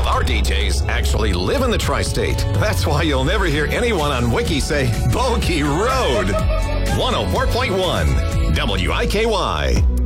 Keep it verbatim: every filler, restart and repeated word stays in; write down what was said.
of our D Js actually live in the tri-state. That's why you'll never hear anyone on Wiki say Bogey Road. one oh four point one W I K Y.